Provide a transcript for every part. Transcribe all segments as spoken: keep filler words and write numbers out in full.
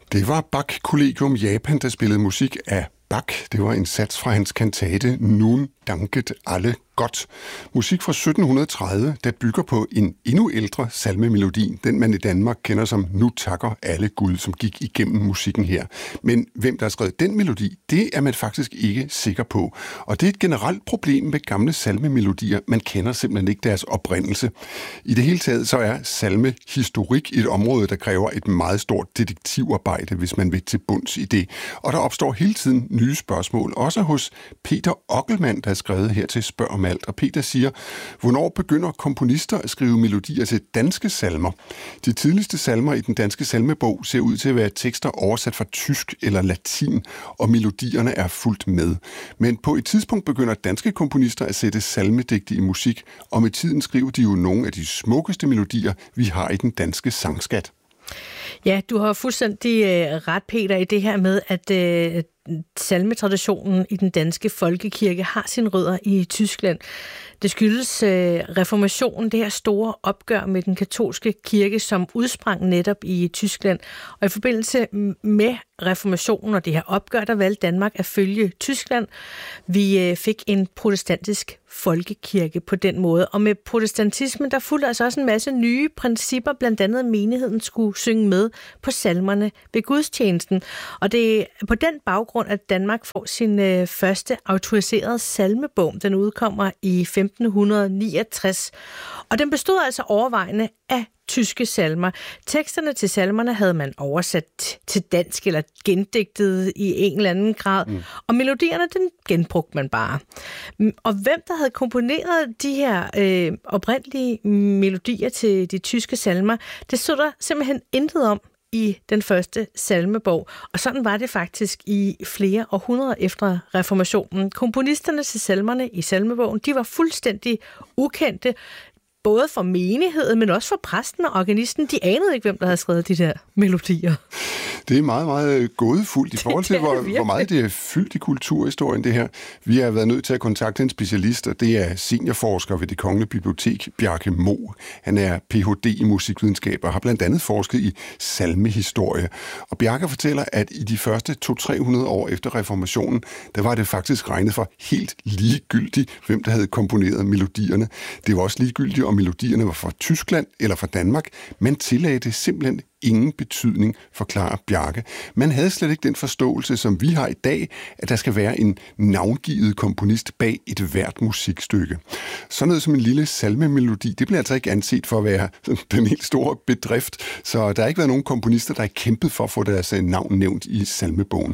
Det var Bach Collegium Japan, der spillede musik af Bach. Det var en sats fra hans kantate Nun danket alle godt. Musik fra sytten tredive, der bygger på en endnu ældre salmemelodi, den man i Danmark kender som Nu takker alle Gud, som gik igennem musikken her. Men hvem der har skrevet den melodi, det er man faktisk ikke sikker på. Og det er et generelt problem med gamle salmemelodier. Man kender simpelthen ikke deres oprindelse. I det hele taget så er salmehistorik et område, der kræver et meget stort detektivarbejde, hvis man vil til bunds i det. Og der opstår hele tiden nye spørgsmål, også hos Peter Ockelmann, der har skrevet her til Spørg om alt. Og Peter siger, hvornår begynder komponister at skrive melodier til danske salmer? De tidligste salmer i den danske salmebog ser ud til at være tekster oversat fra tysk eller latin, og melodierne er fuldt med. Men på et tidspunkt begynder danske komponister at sætte salmedigte i musik, og med tiden skriver de jo nogle af de smukkeste melodier, vi har i den danske sangskat. Ja, du har fuldstændig øh, ret, Peter, i det her med, at øh, salmetraditionen i den danske folkekirke har sine rødder i Tyskland. Det skyldes øh, reformationen, det her store opgør med den katolske kirke, som udsprang netop i Tyskland. Og i forbindelse med reformationen og det her opgør, der valgte Danmark at følge Tyskland. Vi øh, fik en protestantisk folkekirke på den måde. Og med protestantismen, der fulgte altså også en masse nye principper, blandt andet at menigheden skulle synge med på salmerne ved gudstjenesten. Og det er på den baggrund, at Danmark får sin øh, første autoriserede salmebog. Den udkommer i femten niogtres. Og den bestod altså overvejende af tyske salmer. Teksterne til salmerne havde man oversat til dansk eller gendigtet i en eller anden grad, mm. og melodierne, den genbrugte man bare. Og hvem der havde komponeret de her øh, oprindelige melodier til de tyske salmer, det stod der simpelthen intet om i den første salmebog. Og sådan var det faktisk i flere århundreder efter reformationen. Komponisterne til salmerne i salmebogen, de var fuldstændig ukendte, både for menigheden, men også for præsten og organisten. De anede ikke, hvem der havde skrevet de der melodier. Det er meget, meget gådefuldt i forhold til, hvor, hvor meget det er fyldt i kulturhistorien, det her. Vi har været nødt til at kontakte en specialist, og det er seniorforsker ved Det Kongelige Bibliotek, Bjarke Mo. Han er P H D i musikvidenskab og har blandt andet forsket i salmehistorie. Og Bjarke fortæller, at i de første to til tre hundrede år efter reformationen, der var det faktisk regnet for helt ligegyldigt, hvem der havde komponeret melodierne. Det var også ligegyldigt, om melodierne var fra Tyskland eller fra Danmark. Man tillagde det simpelthen ingen betydning, forklarer Bjarke. Man havde slet ikke den forståelse, som vi har i dag, at der skal være en navngivet komponist bag et hvert musikstykke. Sådan noget som en lille salmemelodi, det bliver altså ikke anset for at være den helt store bedrift, så der har ikke været nogen komponister, der har kæmpet for at få deres navn nævnt i salmebogen.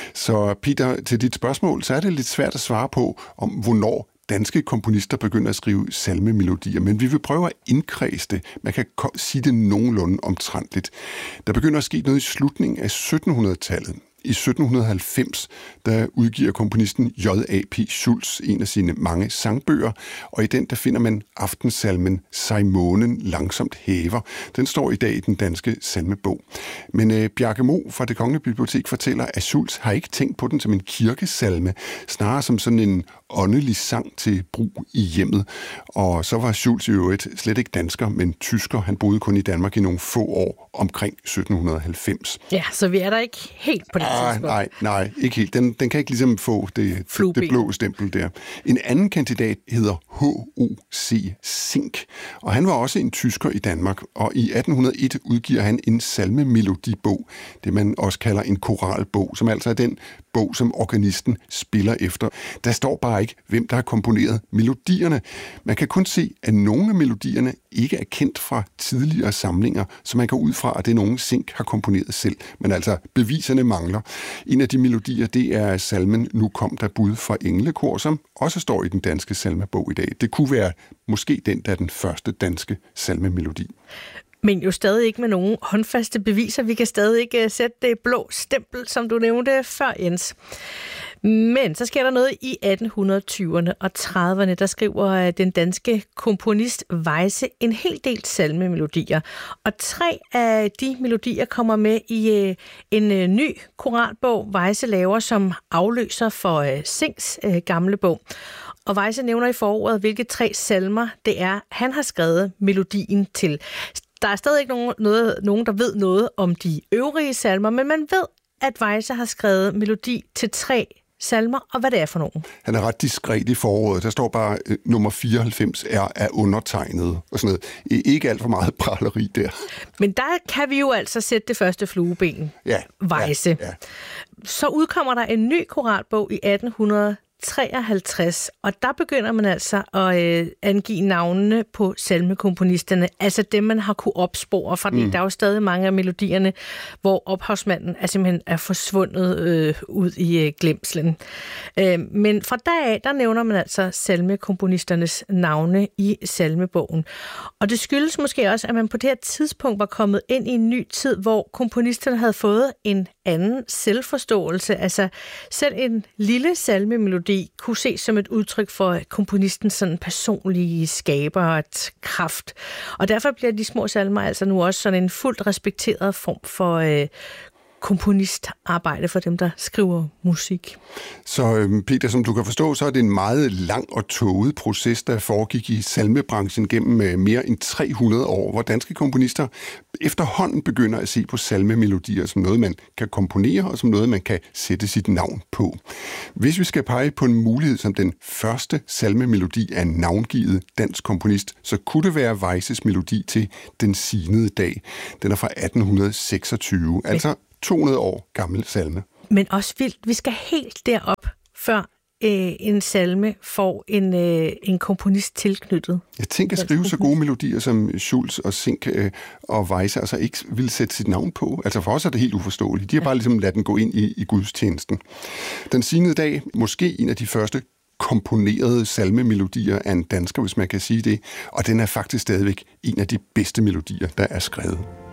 Så Peter, til dit spørgsmål, så er det lidt svært at svare på, om hvornår danske komponister begynder at skrive salmemelodier, men vi vil prøve at indkredse det. Man kan sige det nogenlunde omtrentligt. Der begynder at ske noget i slutningen af syttenhundredetallet. I sytten halvfems, der udgiver komponisten J A P Schulz en af sine mange sangbøger, og i den der finder man aftensalmen Sig månen langsomt hæver. Den står i dag i den danske salmebog. Men øh, Bjarke Mo fra Det Kongelige Bibliotek fortæller, at Schulz har ikke tænkt på den som en kirkesalme, snarere som sådan en åndelig sang til brug i hjemmet. Og så var Schulz i øvrigt slet ikke dansker, men tysker. Han boede kun i Danmark i nogle få år omkring sytten halvfems. Ja, så vi er der ikke helt på det tidspunkt. Nej, nej, ikke helt. Den, den kan ikke ligesom få det, det, det blå stempel der. En anden kandidat hedder H O C Zink, og han var også en tysker i Danmark, og i atten hundrede og et udgiver han en salmemelodibog, det man også kalder en koralbog, som altså er den bog, som organisten spiller efter. Der står bare ikke, hvem der har komponeret melodierne. Man kan kun se, at nogle af melodierne ikke er kendt fra tidligere samlinger, så man går ud fra, at det er nogen Zink har komponeret selv. Men altså, beviserne mangler. En af de melodier, det er salmen Nu kom der bud fra englekor, som også står i den danske salmebog i dag. Det kunne være måske den, der er den første danske salmemelodi. Men jo stadig ikke med nogen håndfaste beviser. Vi kan stadig ikke sætte det blå stempel, som du nævnte før, Jens. Men så sker der noget i atten tyverne og trediverne. Der skriver den danske komponist Weyse en hel del salmemelodier. Og tre af de melodier kommer med i en ny koralbog, Weyse laver som afløser for Zinks gamle bog. Og Weyse nævner i forordet, hvilke tre salmer det er, han har skrevet melodien til. Der er stadig ikke nogen, noget, nogen, der ved noget om de øvrige salmer, men man ved, at Weyse har skrevet melodi til tre salmer, og hvad det er for nogen. Han er ret diskret i forordet. Der står bare, øh, nummer fireoghalvfems er, er undertegnet, og sådan noget. Ikke alt for meget praleri der. Men der kan vi jo altså sætte det første flueben. Ja. Weyse. Ja, ja. Så udkommer der en ny koralbog i atten treoghalvtreds, og der begynder man altså at øh, angive navnene på salmekomponisterne, altså dem, man har kunne opspore, fordi mm. der er jo stadig mange af melodierne, hvor ophavsmanden er simpelthen er forsvundet øh, ud i øh, glemslen. Øh, men fra dag af, der nævner man altså salmekomponisternes navne i salmebogen. Og det skyldes måske også, at man på det her tidspunkt var kommet ind i en ny tid, hvor komponisterne havde fået en anden selvforståelse. Altså selv en lille salmemelodi kunne ses som et udtryk for komponistens sådan personlige skabert kraft. Og derfor bliver de små salmer altså nu også sådan en fuldt respekteret form for øh, komponistarbejde for dem, der skriver musik. Så Peter, som du kan forstå, så er det en meget lang og tåget proces, der foregik i salmebranchen gennem mere end tre hundrede år, hvor danske komponister efterhånden begynder at se på salmemelodier som noget, man kan komponere, og som noget, man kan sætte sit navn på. Hvis vi skal pege på en mulighed som den første salmemelodi af en navngivet dansk komponist, så kunne det være Weyses melodi til Den Signede Dag. Den er fra atten seksogtyve, altså to hundrede år gammel salme. Men også vildt. Vi skal helt derop, før øh, en salme får en, øh, en komponist tilknyttet. Jeg tænker at skrive så gode melodier, som Schulz og Zink øh, og Weyse altså ikke vil sætte sit navn på. Altså for os er det helt uforståeligt. De har bare ligesom ladet den gå ind i, i gudstjenesten. Den Signede Dag, måske en af de første komponerede salmemelodier af en dansker, hvis man kan sige det. Og den er faktisk stadigvæk en af de bedste melodier, der er skrevet.